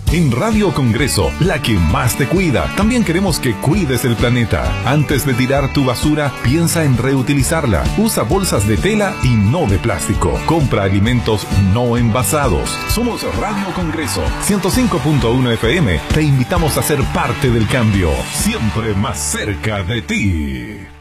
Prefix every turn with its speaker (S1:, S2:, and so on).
S1: En Radio Congreso, la que más te cuida. También queremos que cuides el planeta. Antes de tirar tu basura, piensa en reutilizarla. Usa bolsas de tela y no de plástico. Compra alimentos no envasados. Somos Radio Congreso 105.1 FM. Te invitamos a ser parte del cambio. Siempre más cerca de ti.